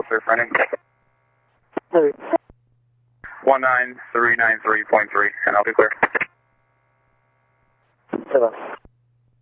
sir, friendly. Hey. 19393.3, and I'll be clear. Hello.